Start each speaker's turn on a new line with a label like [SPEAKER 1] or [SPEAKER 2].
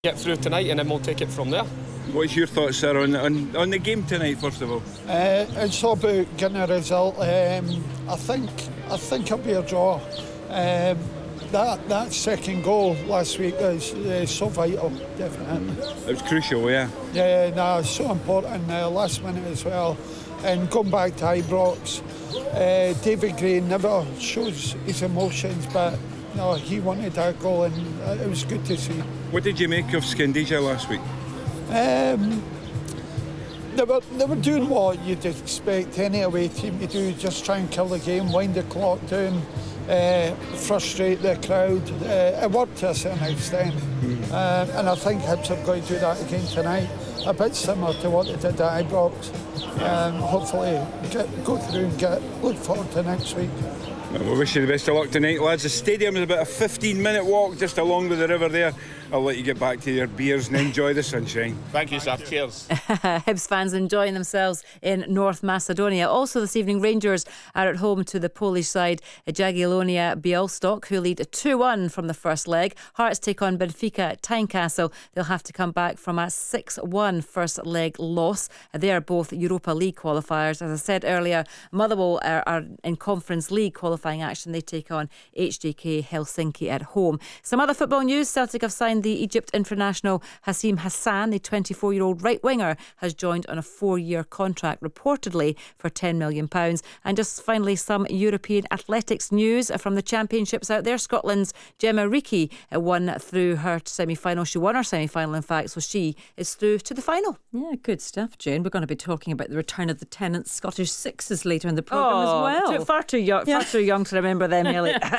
[SPEAKER 1] get through tonight, and then we'll take it from there.
[SPEAKER 2] What's your thoughts, sir, on the game tonight, first of all?
[SPEAKER 3] It's all about getting a result. I think it'll be a draw. That second goal last week was so vital, definitely.
[SPEAKER 2] It was crucial, yeah.
[SPEAKER 3] Yeah, no, so important last minute as well. And going back to Ibrox, David Gray never shows his emotions, but no, he wanted that goal, and it was good to see.
[SPEAKER 2] What did you make of Scandija last week?
[SPEAKER 3] They were doing what you'd expect any away team to do, just try and kill the game, wind the clock down, frustrate the crowd. It worked to a certain extent, and I think Hibs have got to do that again tonight, a bit similar to what they did at Ibrox. Hopefully go through and look forward to next week.
[SPEAKER 2] Well, we wish you the best of luck tonight, lads. The stadium is about a 15-minute walk just along with the river there. I'll let you get back to your beers and enjoy the sunshine.
[SPEAKER 1] Thank you, sir. Cheers.
[SPEAKER 4] Hibs fans enjoying themselves in North Macedonia. Also this evening, Rangers are at home to the Polish side, Jagiellonia Białystok, who lead 2-1 from the first leg. Hearts take on Benfica at Tynecastle. They'll have to come back from a 6-1 first leg loss. They are both Europa League qualifiers. As I said earlier, Motherwell are in Conference League qualifying action. They take on HJK Helsinki at home. Some other football news. Celtic have signed the Egypt international Hassim Hassan. The 24-year-old right winger has joined on a 4-year contract, reportedly for £10 million. And just finally, some European athletics news from the championships out there. Scotland's Gemma Reekie won through her semi-final. She won her semi-final, in fact, so she is through to the final.
[SPEAKER 5] Yeah, good stuff, Jane. We're going to be talking about the return of the Tennent's Scottish Sixes later in the programme as well.
[SPEAKER 4] Far too young to remember them, Elliot.